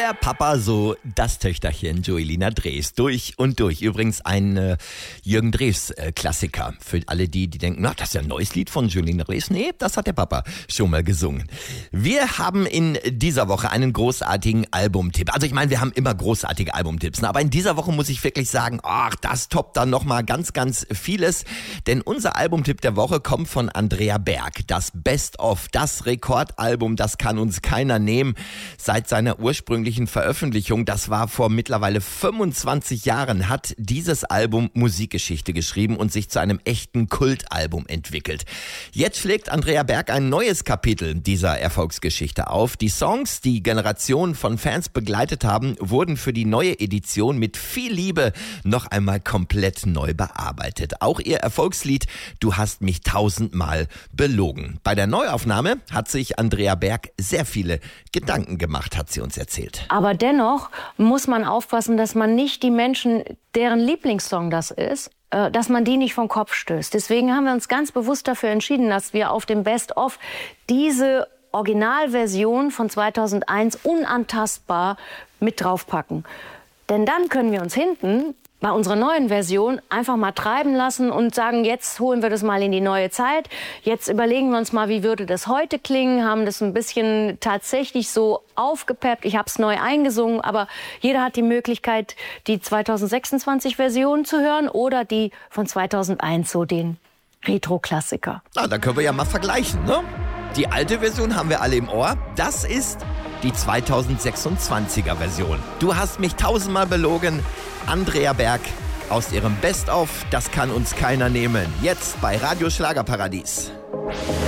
Der Papa, so das Töchterchen Joelina Drews. Durch und durch. Übrigens ein Jürgen Drews Klassiker. Für alle die denken, na, das ist ja ein neues Lied von Joelina Drews. Nee, das hat der Papa schon mal gesungen. Wir haben in dieser Woche einen großartigen Albumtipp. Also ich meine, wir haben immer großartige Albumtipps. Aber in dieser Woche muss ich wirklich sagen, ach, das toppt dann nochmal ganz, ganz vieles. Denn unser Albumtipp der Woche kommt von Andrea Berg. Das Best of, das Rekordalbum, das kann uns keiner nehmen. Seit seiner ursprünglichen Veröffentlichung, das war vor mittlerweile 25 Jahren, hat dieses Album Musikgeschichte geschrieben und sich zu einem echten Kultalbum entwickelt. Jetzt schlägt Andrea Berg ein neues Kapitel dieser Erfolgsgeschichte auf. Die Songs, die Generationen von Fans begleitet haben, wurden für die neue Edition mit viel Liebe noch einmal komplett neu bearbeitet. Auch ihr Erfolgslied Du hast mich 1000-mal belogen. Bei der Neuaufnahme hat sich Andrea Berg sehr viele Gedanken gemacht, hat sie uns erzählt. Aber dennoch muss man aufpassen, dass man nicht die Menschen, deren Lieblingssong das ist, dass man die nicht vom Kopf stößt. Deswegen haben wir uns ganz bewusst dafür entschieden, dass wir auf dem Best-of diese Originalversion von 2001 unantastbar mit draufpacken. Denn dann können wir uns hinten bei unserer neuen Version einfach mal treiben lassen und sagen, jetzt holen wir das mal in die neue Zeit. Jetzt überlegen wir uns mal, wie würde das heute klingen, haben das ein bisschen tatsächlich so aufgepeppt. Ich habe es neu eingesungen, aber jeder hat die Möglichkeit, die 2026-Version zu hören oder die von 2001, so den Retro-Klassiker. Na, dann können wir ja mal vergleichen, ne? Die alte Version haben wir alle im Ohr. Das ist die 2026er Version. Du hast mich 1000-mal belogen. Andrea Berg aus ihrem Best-of. Das kann uns keiner nehmen. Jetzt bei Radio Schlagerparadies.